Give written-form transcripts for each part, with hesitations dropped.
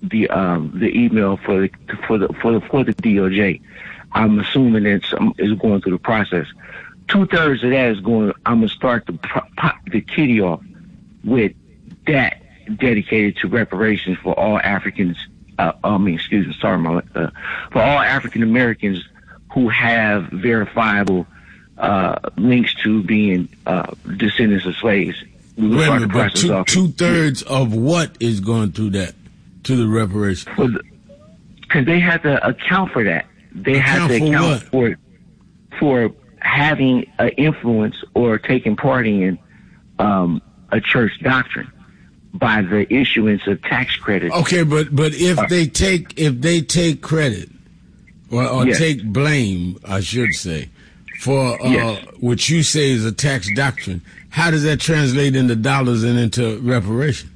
the email for the DOJ. I'm assuming it's going through the process. 2/3 of that is going. I'm gonna start the kitty off with that dedicated to reparations for all Africans. For all African Americans who have verifiable links to being descendants of slaves. Wait a minute, but 2/3 of what is going through that to the reparations? Because they have to account for that. They have to account for having an influence or taking part in a church doctrine by the issuance of tax credits. Okay, but if they take credit or yes. take blame, I should say, for yes. what you say is a tax doctrine, how does that translate into dollars and into reparations?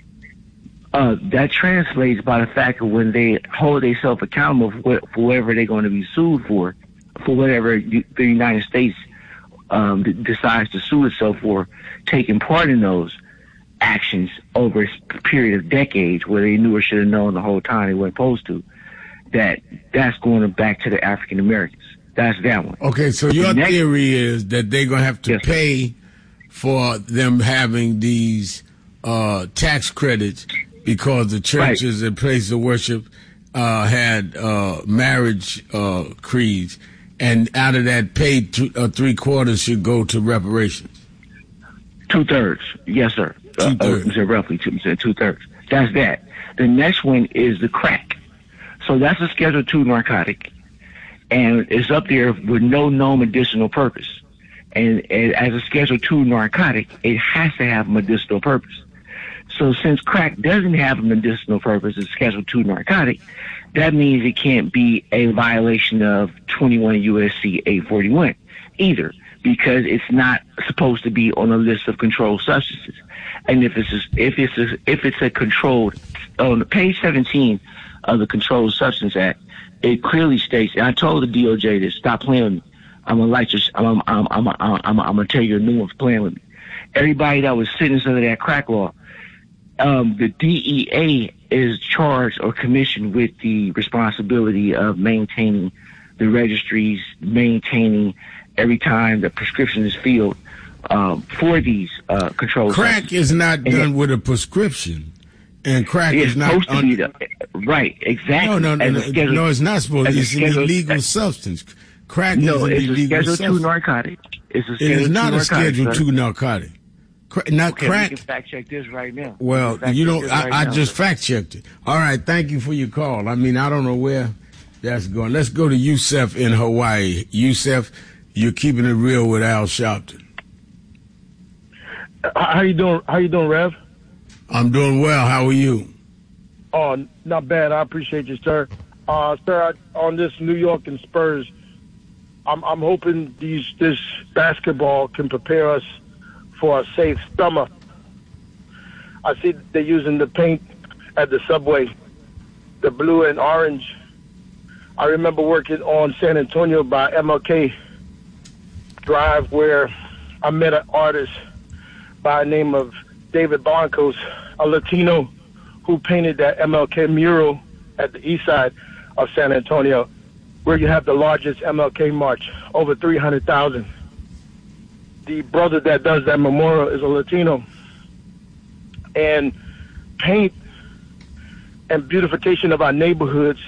That translates by the fact that when they hold themselves accountable for whatever they're going to be sued for whatever the United States decides to sue itself for, taking part in those actions over a period of decades where they knew or should have known the whole time they weren't supposed to, that's going back to the African Americans. That's that one. Okay, so your theory is that they're going to have to yes, pay for them having these tax credits because the churches right. and places of worship had marriage creeds, and out of that paid 3/4 should go to reparations. 2/3, yes, sir. 2/3, roughly 2/3. That's that. The next one is the crack. So that's a Schedule II narcotic, and it's up there with no known medicinal purpose. And as a Schedule II narcotic, it has to have a medicinal purpose. So since crack doesn't have a medicinal purpose, it's Schedule II narcotic, that means it can't be a violation of 21 U.S.C. 841 either, because it's not supposed to be on a list of controlled substances. And if it's a controlled, on page 17 of the Controlled Substance Act, it clearly states, and I told the DOJ to stop playing with me. I'm gonna tell you a new one for playing with me. Everybody that was sentenced under that crack law, the DEA is charged or commissioned with the responsibility of maintaining the registries, maintaining every time the prescription is filled for these controlled crack substances. Is not done with a prescription, and crack is not supposed to be right. Exactly. No, it's not supposed. It's an illegal substance. Crack is an illegal substance. It's a Schedule II narcotic. It is not a Schedule II narcotic. Not crack. We can fact check this right now. Well, you don't. I just fact checked it. All right. Thank you for your call. I mean, I don't know where that's going. Let's go to Yusef in Hawaii. Yusef, you're keeping it real with Al Sharpton. How you doing? How you doing, Rev? I'm doing well. How are you? Oh, not bad. I appreciate you, sir. Sir, on this New York and Spurs, I'm hoping this basketball can prepare us for a safe summer. I see they're using the paint at the subway, the blue and orange. I remember working on San Antonio by MLK Drive where I met an artist by the name of David Blancos, a Latino who painted that MLK mural at the east side of San Antonio, where you have the largest MLK march, over 300,000. The brother that does that memorial is a Latino. And paint and beautification of our neighborhoods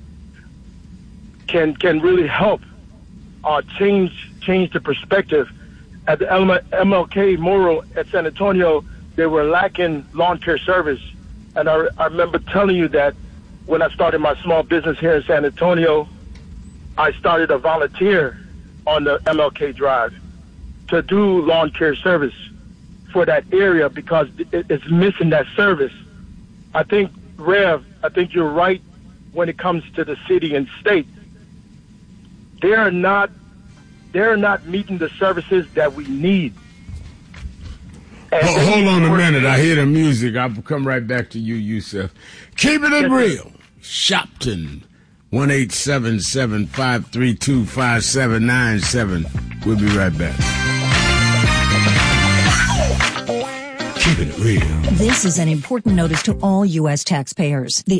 can really help change the perspective. At the MLK mural at San Antonio, they were lacking lawn care service. And I remember telling you that when I started my small business here in San Antonio, I started a volunteer on the MLK Drive to do lawn care service for that area because it's missing that service. I think, Rev, you're right when it comes to the city and state. They're not meeting the services that we need. Hold on a minute. I hear the music. I'll come right back to you, Yusef. Keeping it real. Shopton, 1-877-532-5797. We'll be right back. Keeping it real. This is an important notice to all U.S. taxpayers. The